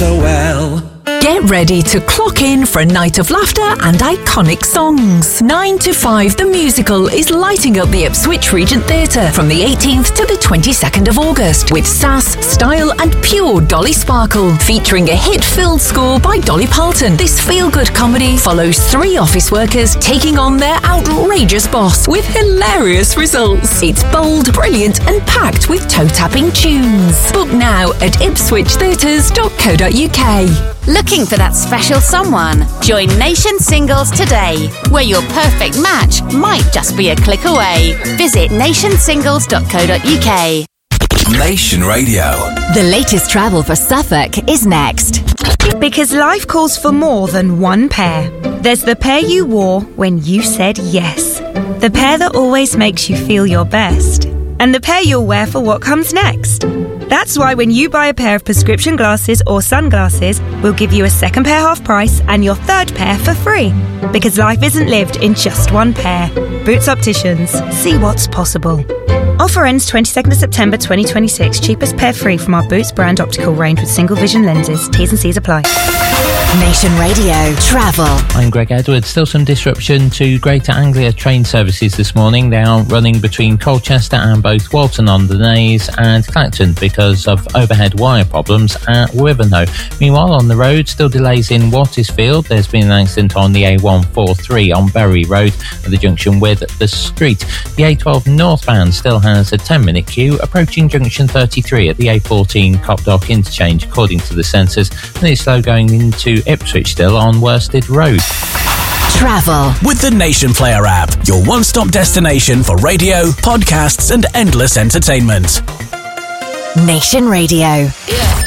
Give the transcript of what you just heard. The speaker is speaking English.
so well. Get ready to clock in for a night of laughter and iconic songs. 9 to 5 The Musical is lighting up the Ipswich Regent Theatre from the 18th to the 22nd of August with sass, style and pure Dolly Sparkle, featuring a hit-filled score by Dolly Parton. This feel-good comedy follows 3 office workers taking on their outrageous boss with hilarious results. It's bold, brilliant and packed with toe-tapping tunes. Book now at ipswichtheatres.co.uk. Looking for that special someone? Join Nation Singles today, where your perfect match might just be a click away. Visit nationsingles.co.uk. Nation Radio. The latest travel for Suffolk is next. Because life calls for more than one pair. There's the pair you wore when you said yes. The pair that always makes you feel your best. And the pair you'll wear for what comes next. That's why when you buy a pair of prescription glasses or sunglasses, we'll give you a second pair half price and your third pair for free. Because life isn't lived in just one pair. Boots Opticians. See what's possible. Offer ends 22nd of September 2026. Cheapest pair free from our Boots brand optical range with single vision lenses. T's and C's apply. Nation Radio Travel. I'm Greg Edwards. Still some disruption to Greater Anglia train services this morning. They are running between Colchester and both Walton-on-the-Naze and Clacton because of overhead wire problems at Wivenhoe. Meanwhile, on the road, still delays in Wattisfield. There's been an accident on the A143 on Bury Road at the junction with the street. The A12 northbound still has a 10-minute queue approaching junction 33 at the A14 Copdock interchange, according to the sensors, and it's slow going into Ipswich still on Worsted Road. Travel with the Nation Player app, your one-stop destination for radio, podcasts and endless entertainment. Nation Radio. Yeah.